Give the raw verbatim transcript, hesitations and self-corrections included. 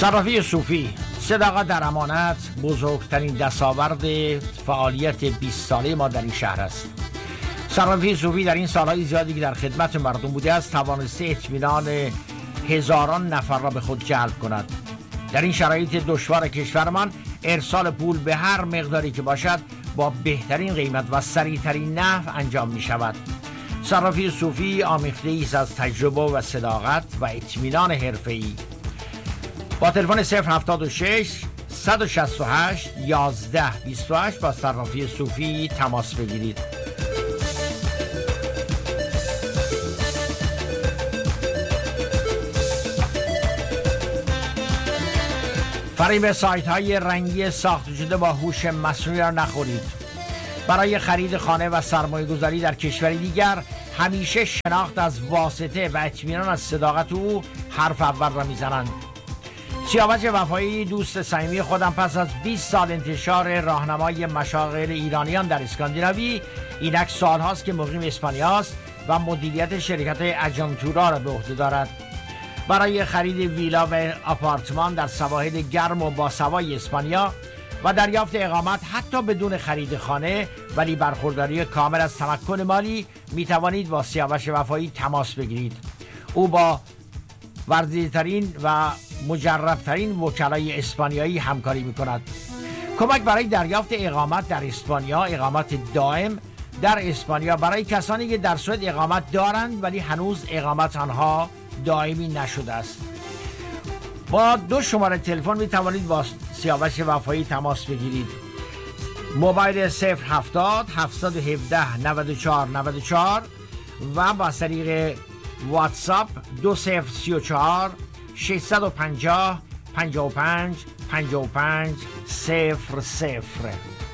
صرافی صوفی، صداقت در امانت بزرگترین دستاورد فعالیت بیست ساله ما در این شهر است. صرافی صوفی در این سالهای زیادی که در خدمت مردم بوده است توانسته اطمینان هزاران نفر را به خود جلب کند. در این شرایط دشوار کشورمان ارسال پول به هر مقداری که باشد با بهترین قیمت و سریعترین نحو انجام می شود. صرافی صوفی آمیخته است از تجربه و صداقت و اطمینان حرفه‌ای. با تلفن صفر هفتاد و شش صد و شصت و هشت یازده بیست و هشت با صرافی صوفی تماس بگیرید. فریب سایت های رنگی ساخته شده با هوش مصنوعی را نخورید. برای خرید خانه و سرمایه گذاری در کشوری دیگر همیشه شناخت از واسطه و اطمینان از صداقت او حرف اول را میزنند. سیاوش وفایی دوست صمیمی خودم پس از بیست سال انتشار راهنمای مشاغل ایرانیان در اسکاندیناوی اینک سالهاست که مقیم اسپانیا است و مدیریت شرکت اجانتورا را به عهده دارد. برای خرید ویلا و آپارتمان در سواحل گرم و باسوای اسپانیا و دریافت اقامت حتی بدون خرید خانه ولی برخورداری کامل از تمکن مالی می توانید با سیاوش وفایی تماس بگیرید. او با ورزیدترین و مجربترین وکلای اسپانیایی همکاری می کند. کمک برای دریافت اقامت در اسپانیا، اقامت دائم در اسپانیا برای کسانی که در سوئد اقامت دارند ولی هنوز اقامت آنها دائمی نشده است. با دو شماره تلفن می توانید با سیاوش وفایی تماس بگیرید. موبایل صفر هفتاد هفتصد و هفده نود و چهار نود و چهار و با طریق واتساپ دو صفر سی و چهار ششصد و پنجاه پنجاه و پنج پنجاه و پنج صفر صفر.